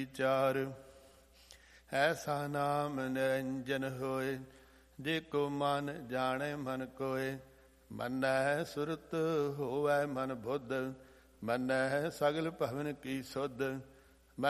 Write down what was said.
ਚਾਰ ਐਸਾ ਨਾਮ ਨਿਰੰਜਨ ਹੋਏ, ਜੇ ਕੋ ਮਨ ਜਾਣੇ ਮਨ ਕੋਏ। ਮੰਨੈ ਸੁਰਤ ਹੋਵੈ ਮਨ ਬੁੱਧ, ਮੰਨੈ ਸਗਲ ਭਵਨ ਕੀ ਸੁਧ।